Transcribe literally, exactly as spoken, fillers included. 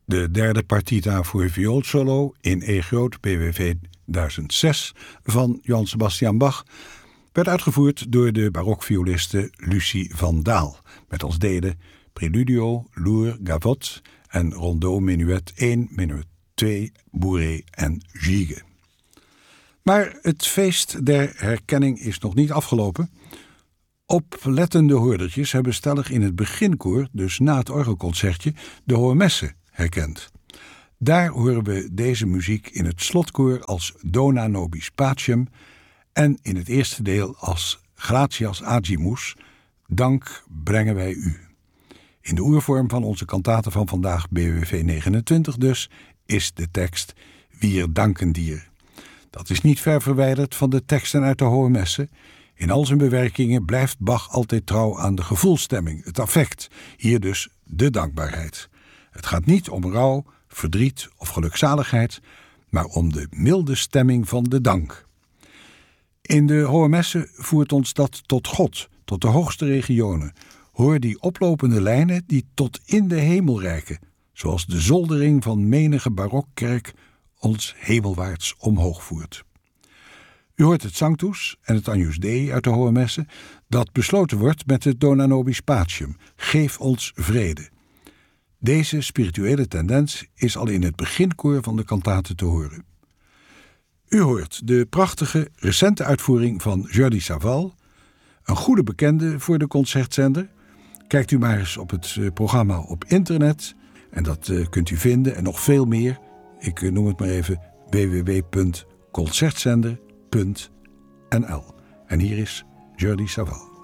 De derde partita voor vioolsolo in E groot B W V duizend zes van Johann Sebastian Bach werd uitgevoerd door de barokvioliste Lucie van Daal, met als delen Preludio, Lourd, Gavotte en Rondeau Menuet één, Menuet twee, Bourrée en Gigue. Maar het feest der herkenning is nog niet afgelopen. Oplettende hoordertjes hebben stellig in het beginkoor, dus na het orgelconcertje, de Hohe Messe herkend. Daar horen we deze muziek in het slotkoor als Dona Nobis Pacem en in het eerste deel als Gratias Agimus, dank brengen wij u. In de oervorm van onze kantate van vandaag, B W V negenentwintig dus, is de tekst Wir danken dir. Dat is niet ver verwijderd van de teksten uit de Hohe Messe. In al zijn bewerkingen blijft Bach altijd trouw aan de gevoelsstemming, het affect, hier dus de dankbaarheid. Het gaat niet om rouw, verdriet of gelukzaligheid, maar om de milde stemming van de dank. In de Hohe Messe voert ons dat tot God, tot de hoogste regionen. Hoor die oplopende lijnen die tot in de hemel reiken, zoals de zoldering van menige barokkerk ons hemelwaarts omhoog voert. U hoort het Sanctus en het Agnus Dei uit de Hohe Messe, dat besloten wordt met het Dona Nobis Pacem, geef ons vrede. Deze spirituele tendens is al in het beginkoor van de kantate te horen. U hoort de prachtige, recente uitvoering van Jordi Savall, een goede bekende voor de concertzender. Kijkt u maar eens op het programma op internet en dat uh, kunt u vinden en nog veel meer. Ik uh, noem het maar even w w w punt concertzender punt n l. En hier is Jordi Savall.